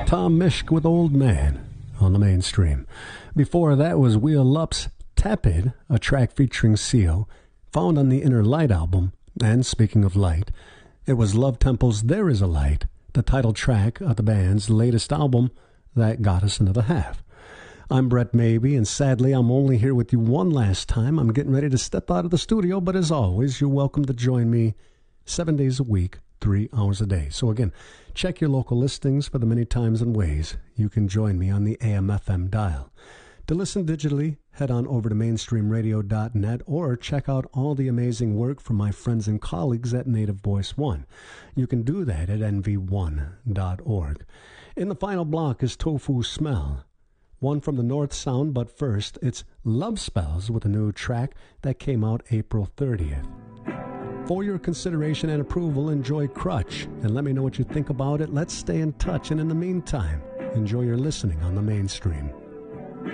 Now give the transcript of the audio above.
Tom Misch with Old Man on the Mainstream. Before that was Wheel Up's Tepid, a track featuring Seal, found on the Inner Light album. And speaking of light, it was Love Temple's There Is a Light, the title track of the band's latest album that got us into the half. I'm Brett Maybe, and sadly I'm only here with you one last time. I'm getting ready to step out of the studio, but as always, you're welcome to join me 7 days a week, 3 hours a day. So again, check your local listings for the many times and ways you can join me on the AM/FM dial. To listen digitally, head on over to mainstreamradio.net or check out all the amazing work from my friends and colleagues at Native Voice One. You can do that at nv1.org. In the final block is Tofu Smell, one from the North Sound, but first it's Love Spells with a new track that came out April 30th. For your consideration and approval, enjoy Crutch, and let me know what you think about it. Let's stay in touch, and in the meantime, enjoy your listening on the Mainstream.